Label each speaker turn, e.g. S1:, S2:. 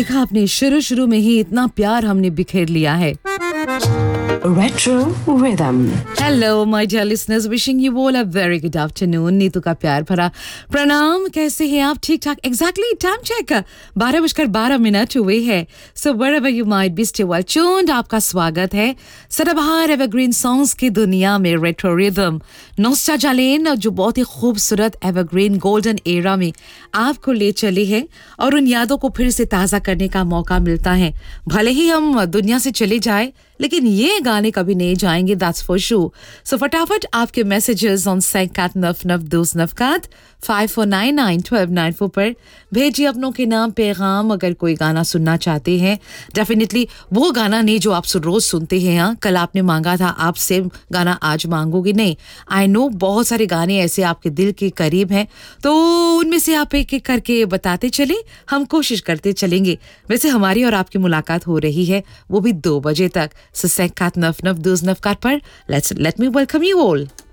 S1: देखा आपने, शुरू में ही इतना प्यार हमने बिखेर लिया है।
S2: Retro Rhythm.
S1: Hello, my dear listeners. Wishing you all a very good afternoon. Neetu का प्यार भरा प्रणाम। कैसे हैं आप? ठीक ठाक। Exactly time check 12:12 हुए हैं। So wherever you might be, stay well tuned. आपका स्वागत है सदाबहार एवरग्रीन सॉन्ग्स की दुनिया में रेट्रो रिदम नॉस्टैल्जिया लेन, जो बहुत ही खूबसूरत एवरग्रीन गोल्डन एरा में आपको ले चली है और उन यादों को फिर से ताज़ा करने का मौका मिलता है। भले ही हम दुनिया से चले जाए, लेकिन ये गाने कभी नहीं जाएंगे, दैट्स फॉर श्योर। सो फटाफट आपके मैसेजेस ऑन 949294 54991294 पर भेजिए अपनों के नाम पैगाम। अगर कोई गाना सुनना चाहते हैं, डेफिनेटली वो गाना नहीं जो आप रोज सुनते हैं। हाँ, कल आपने मांगा था, आप सेम गाना आज मांगोगे नहीं। आई नो बहुत सारे गाने ऐसे आपके दिल के करीब हैं, तो उनमें से आप एक एक करके बताते चले, हम कोशिश करते चलेंगे। वैसे हमारी और आपकी मुलाकात हो रही है, वो भी 2 बजे तक। So 949294 पर let me welcome you all.